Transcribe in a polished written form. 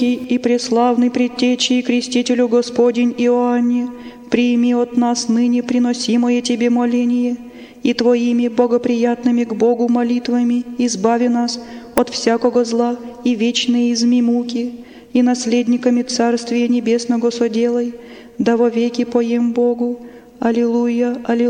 и преславный предтечи и крестителю Господень Иоанне, прими от нас ныне приносимое Тебе моление, и Твоими богоприятными к Богу молитвами избави нас от всякого зла и вечные изми муки, и наследниками Царствия Небесного соделай, да вовеки поем Богу. Аллилуйя, аллилуйя.